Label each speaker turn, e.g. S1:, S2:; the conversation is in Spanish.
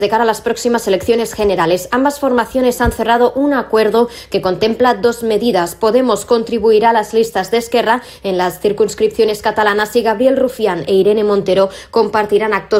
S1: De cara a las próximas elecciones generales, ambas formaciones han cerrado un acuerdo que contempla dos medidas. Podemos contribuirá a las listas de Esquerra en las circunscripciones catalanas y Gabriel Rufián e Irene Montero compartirán actos